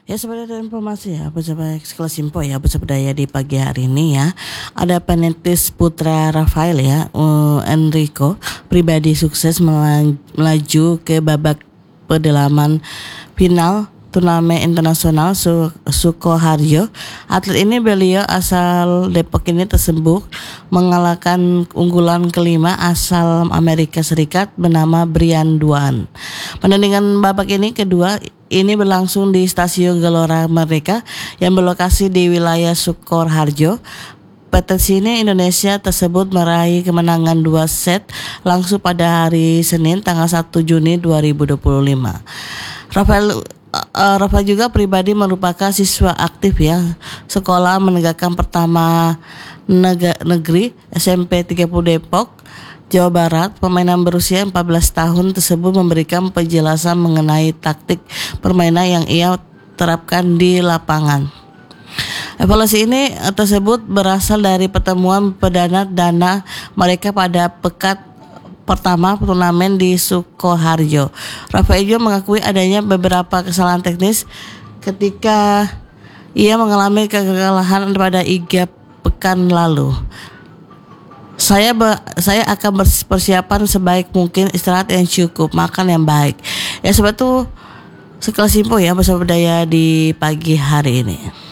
Ya sebenarnya informasi ya, bersama sekelas info ya, bersama daya di pagi hari ini ya. Ada penenis putra Rafael ya, Enrico, pribadi sukses melaju ke babak pedalaman final turnamen internasional Sukoharjo. Atlet ini beliau asal Depok ini tersebut mengalahkan unggulan kelima asal Amerika Serikat bernama Brian Duan. Pertandingan babak ini kedua ini berlangsung di Stasiun Gelora Merdeka yang berlokasi di wilayah Sukoharjo. Petenis ini Indonesia tersebut meraih kemenangan 2 set langsung pada hari Senin tanggal 1 Juni 2025. Rafael juga pribadi merupakan siswa aktif ya Sekolah Menegakkan Pertama Negeri SMP 30 Depok, Jawa Barat. Pemainan berusia 14 tahun tersebut memberikan penjelasan mengenai taktik permainan yang ia terapkan di lapangan. Evaluasi ini tersebut berasal dari pertemuan perdana mereka pada pekan pertama turnamen di Sukoharjo. Rafael juga mengakui adanya beberapa kesalahan teknis ketika ia mengalami kekalahan pada IGA pekan lalu. Saya akan persiapan sebaik mungkin, istirahat yang cukup, makan yang baik. Ya sobat tuh sekelas info ya bersama daya di pagi hari ini.